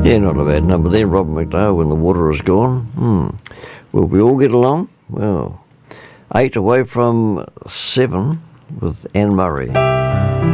Yeah, not a bad number there, Robert McDowell, When the Water Is Gone. Will we all get along? Well, 8 away from 7 with Anne Murray.